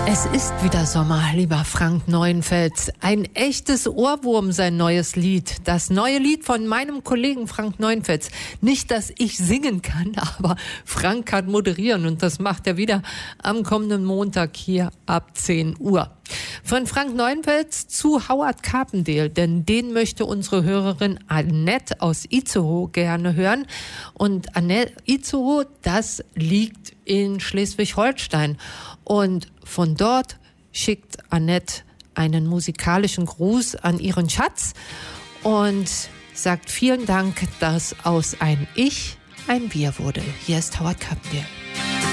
Es ist wieder Sommer, lieber Frank Neuenfels. Ein echtes Ohrwurm, sein neues Lied. Das neue Lied von meinem Kollegen Frank Neuenfels. Nicht, dass ich singen kann, aber Frank kann moderieren und das macht er wieder am kommenden Montag hier ab 10 Uhr. Von Frank Neuenfels zu Howard Carpendale, denn den möchte unsere Hörerin Annette aus Itzehoe gerne hören. Und Annette, Itzehoe, das liegt in Schleswig-Holstein. Und von dort schickt Annette einen musikalischen Gruß an ihren Schatz und sagt vielen Dank, dass aus ein Ich ein Wir wurde. Hier ist Howard Carpendale.